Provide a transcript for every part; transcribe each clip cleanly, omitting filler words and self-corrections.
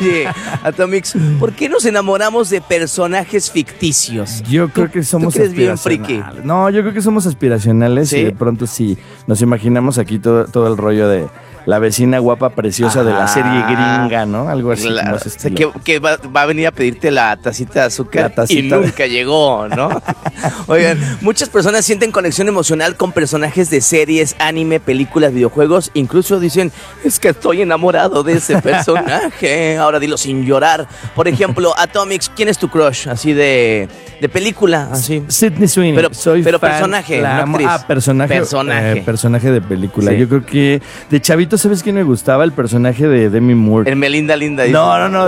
Oye, Atomix, ¿por qué nos enamoramos de personajes ficticios? Yo creo que somos ¿Tú crees bien friki? aspiracionales. No, yo creo que somos aspiracionales. ¿Sí? Y de pronto sí nos imaginamos aquí todo el rollo de la vecina guapa preciosa de la serie gringa, ¿no? Algo así Claro, como ese o sea, estilo. que va a venir a pedirte la tacita de azúcar La tacita y de- nunca llegó, ¿no? Oigan, muchas personas sienten conexión emocional con personajes de series, anime, películas, videojuegos. Incluso dicen, es que estoy enamorado de ese personaje. Ahora dilo sin llorar. Por ejemplo, Atomix, ¿quién es tu crush? Así de película, así. Sydney Sweeney. Pero Soy fan, personaje, la no amo. actriz. Personaje. Personaje. Personaje de película. Sí. Yo creo que de chavito, ¿sabes quién me gustaba? El personaje de Demi Moore. El Melinda Linda. No.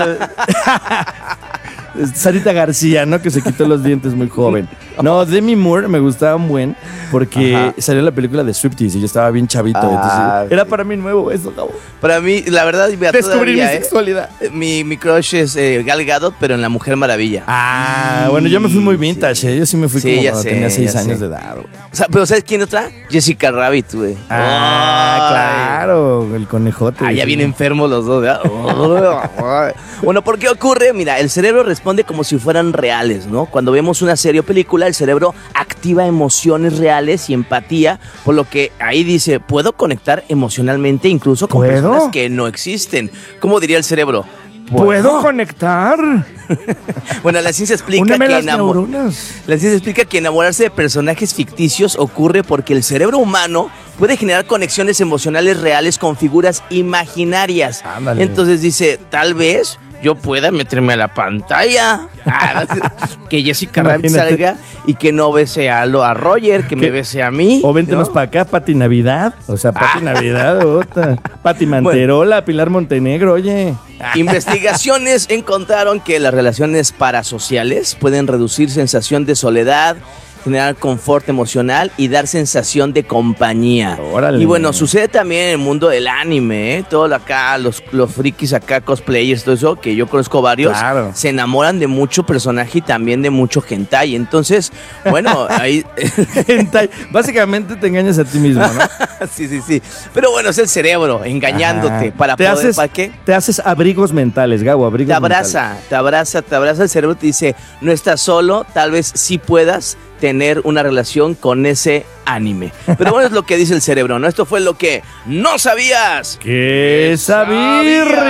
Sarita García, ¿no? Que se quitó los dientes muy joven. No, Demi Moore me gustaba un buen porque Ajá. salió la película de Striptease y yo estaba bien chavito. Entonces, era para mí nuevo eso, ¿no? Para mí, la verdad, mira, Descubrí mi todavía, sexualidad. Mi crush es Gal Gadot, pero en La Mujer Maravilla. Bueno, yo me fui muy vintage, ¿eh? Yo sí me fui Sí, como ya cuando sé, tenía 6 ya años sé. de edad. Güey. O sea, pero ¿sabes quién otra? Jessica Rabbit, güey. Ay. Claro, el conejote. Ah, ya sí. bien enfermos los dos, ¿verdad? Bueno, ¿por qué ocurre? Mira, el cerebro responde como si fueran reales, ¿no? Cuando vemos una serie o película, el cerebro activa emociones reales y empatía, por lo que ahí dice, puedo conectar emocionalmente incluso con ¿Puedo? personas que no existen. ¿Cómo diría el cerebro? ¿Puedo conectar? Bueno, la ciencia explica Úneme que las neuronas. La ciencia explica que enamorarse de personajes ficticios ocurre porque el cerebro humano puede generar conexiones emocionales reales con figuras imaginarias. Ándale. Entonces dice, tal vez yo pueda meterme a la pantalla, que Jessica Rabbit Imagínate. salga y que no bese a Roger, que me bese a mí. O vente ¿no? más para acá, Pati Navidad. O sea, Pati Navidad, otra. Pati Manterola, Pilar Montenegro, oye. Investigaciones encontraron que las relaciones parasociales pueden reducir sensación de soledad, generar confort emocional y dar sensación de compañía. Órale. Y bueno, sucede también en el mundo del anime, ¿eh? Todo acá, los frikis acá, cosplayers, todo eso, que yo conozco varios, Claro. se enamoran de mucho personaje y también de mucho hentai. Entonces, bueno, ahí... Hentai. Básicamente te engañas a ti mismo, ¿no? sí. Pero bueno, es el cerebro engañándote Ajá. para Te poder... haces, ¿Para qué? Te haces abrigos mentales, Gabo, abrigos Te mentales. abraza el cerebro, te dice, no estás solo, tal vez sí puedas tener una relación con ese anime. Pero bueno, es lo que dice el cerebro, ¿no? Esto fue lo que no sabías. ¡Qué sabir!